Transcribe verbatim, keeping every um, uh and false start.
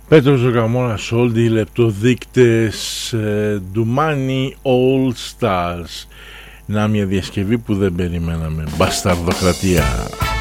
Πέτρος Ζωγαμόρα, Σόλντι, λεπτοδείκτες, ε, Ντουμάνι, All Stars. Να μια διασκευή που δεν περιμέναμε. Μπασταρδοκρατία.